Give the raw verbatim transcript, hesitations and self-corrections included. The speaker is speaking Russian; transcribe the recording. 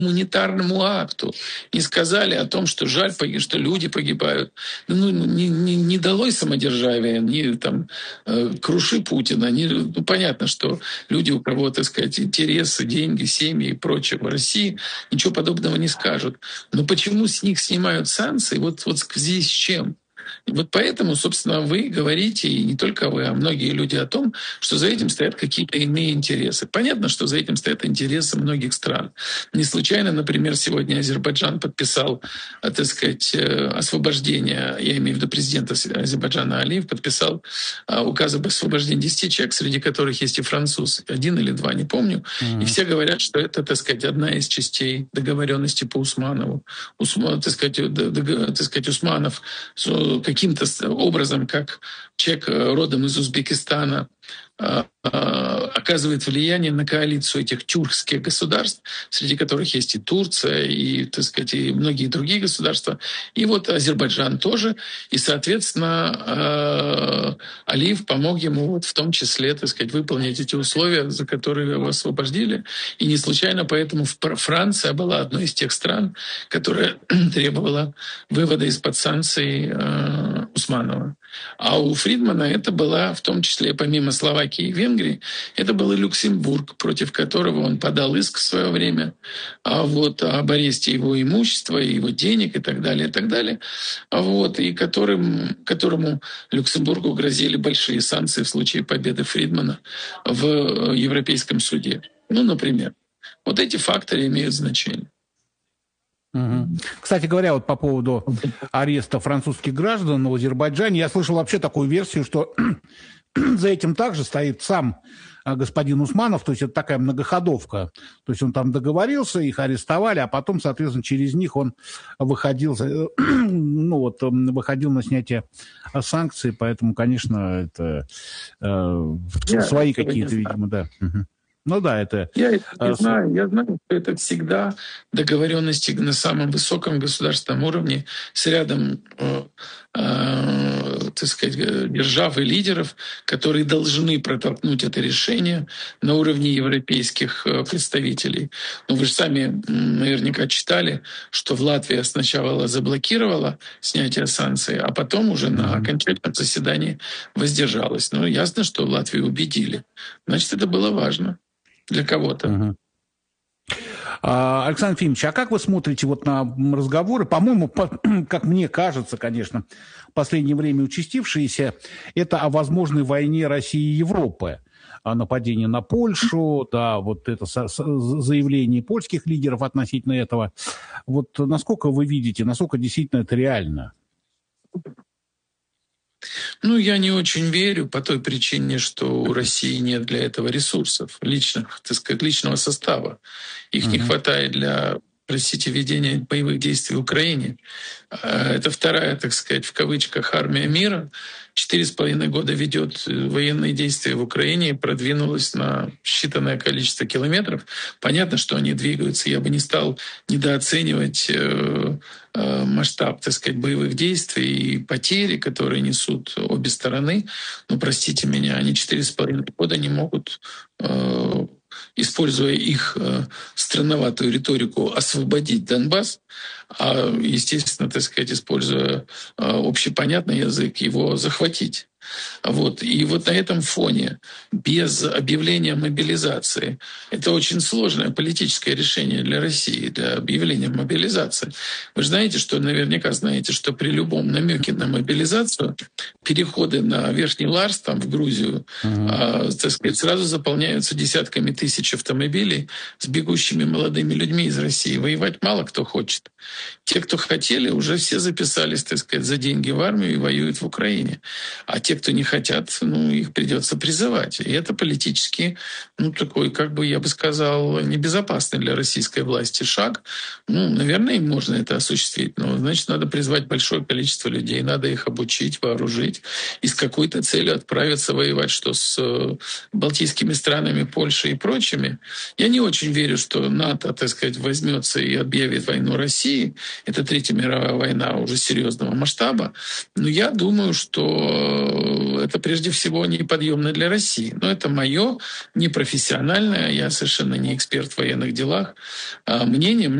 гуманитарному акту, не сказали о том, что жаль, что люди погибают. Ну, не, не, не далось самодержавие, не там э, круши Путина. Не, ну, понятно, что люди, у кого, так сказать, интересы, деньги, семьи и прочее в России, ничего подобного не скажут. Но почему с них снимают санкции? Вот, вот здесь с чем? И вот поэтому, собственно, вы говорите, и не только вы, а многие люди о том, что за этим стоят какие-то иные интересы. Понятно, что за этим стоят интересы многих стран. Не случайно, например, сегодня Азербайджан подписал, так сказать, освобождение, я имею в виду президента Азербайджана Алиев, подписал указ об освобождении десяти человек, среди которых есть и француз, один или два, не помню. Mm-hmm. И все говорят, что это, так сказать, одна из частей договоренности по Усманову. Усман, так сказать, так сказать, Усманов каким-то образом, как человек родом из Узбекистана, оказывает влияние на коалицию этих тюркских государств, среди которых есть и Турция, и, так сказать, и многие другие государства. И вот Азербайджан тоже. И, соответственно, Алиев помог ему вот в том числе, так сказать, выполнить эти условия, за которые его освободили. И не случайно поэтому Франция была одной из тех стран, которая требовала вывода из-под санкций Усманова. А у Фридмана это была, в том числе, помимо Словакии и Венгрии, это был и Люксембург, против которого он подал иск в свое время, а вот об аресте его имущества, его денег и так далее, и так далее. А вот, и которым, которому Люксембургу грозили большие санкции в случае победы Фридмана в Европейском суде. Ну, например. Вот эти факторы имеют значение. Угу. Кстати говоря, вот по поводу ареста французских граждан в Азербайджане, я слышал вообще такую версию, что за этим также стоит сам господин Усманов, то есть это такая многоходовка. То есть он там договорился, их арестовали, а потом, соответственно, через них он выходил, ну вот, выходил на снятие санкций, поэтому, конечно, это э, свои какие-то, видимо, да. Угу. Ну да, это... Я это не знаю. Я знаю, что это всегда договоренности на самом высоком государственном уровне с рядом, э, э, так сказать, держав и лидеров, которые должны протолкнуть это решение на уровне европейских представителей. Но вы же сами наверняка читали, что в Латвии сначала заблокировала снятие санкций, а потом уже mm-hmm. на окончательном заседании воздержалась. Ну, ясно, что Латвию убедили. Значит, это было важно. Для кого-то. Угу. А, Александр Ефимович, а как вы смотрите вот на разговоры, по-моему, по, как мне кажется, конечно, в последнее время участившиеся, это о возможной войне России и Европы, о нападении на Польшу, да, вот это со, со, заявление польских лидеров относительно этого. Вот насколько вы видите, насколько действительно это реально? Ну, я не очень верю по той причине, что у России нет для этого ресурсов, личных, так сказать, личного состава. Их mm-hmm. не хватает для, простите, ведения боевых действий в Украине. Это вторая, так сказать, в кавычках, армия мира. Четыре с половиной года ведет военные действия в Украине и продвинулась на считанное количество километров. Понятно, что они двигаются. Я бы не стал недооценивать э, э, масштаб, так сказать, боевых действий и потери, которые несут обе стороны. Но, простите меня, они четыре с половиной года не могут... Э, используя их э, странноватую риторику, освободить Донбасс, а, естественно, так сказать, используя э, общепонятный язык, его захватить. Вот. И вот на этом фоне, без объявления мобилизации, это очень сложное политическое решение для России, для объявления мобилизации. Вы же знаете, что, наверняка знаете, что при любом намеке на мобилизацию переходы на Верхний Ларс, там, в Грузию, uh-huh. а, так сказать, сразу заполняются десятками тысяч автомобилей с бегущими молодыми людьми из России. Воевать мало кто хочет. Те, кто хотели, уже все записались, так сказать, за деньги в армию и воюют в Украине. А те, кто не хотят, ну, их придется призывать. И это политически, ну, такой, как бы, я бы сказал, небезопасный для российской власти шаг. Ну, наверное, им можно это осуществить, но, значит, надо призвать большое количество людей, надо их обучить, вооружить и с какой-то целью отправиться воевать, что с балтийскими странами, Польшей и прочими. Я не очень верю, что НАТО, так сказать, возьмется и объявит войну России. Это Третья мировая война уже серьезного масштаба. Но я думаю, что это прежде всего неподъемно для России. Но это мое непрофессиональное, я совершенно не эксперт в военных делах, мнение.